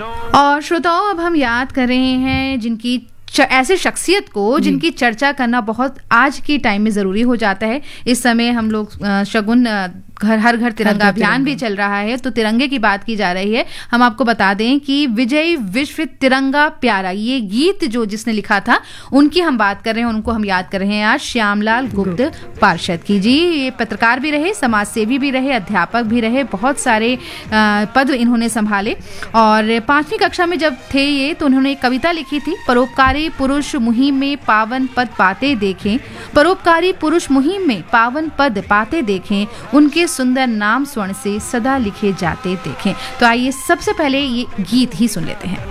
और श्रोताओं, अब हम याद कर रहे हैं जिनकी ऐसे शख्सियत को जिनकी चर्चा करना बहुत आज के टाइम में ज़रूरी हो जाता है। इस समय हम लोग शगुन हर घर तिरंगा अभियान भी चल रहा है, तो तिरंगे की बात की जा रही है। हम आपको बता दें कि विजय विश्व तिरंगा प्यारा, ये गीत जो जिसने लिखा था उनकी हम बात कर रहे हैं, उनको हम याद कर रहे हैं आज, श्यामलाल गुप्त पार्षद की जी। ये पत्रकार भी रहे, समाज सेवी भी रहे, अध्यापक भी रहे, बहुत सारे पद इन्होंने संभाले। और 5वीं कक्षा में जब थे ये, तो उन्होंने एक कविता लिखी थी, परोपकारी पुरुष मुहिम में पावन पद पाते देखें, परोपकारी पुरुष मुहिम में पावन पद पाते देखें, उनके सुंदर नाम स्वर्ण से सदा लिखे जाते देखें। तो आइए सबसे पहले ये गीत ही सुन लेते हैं।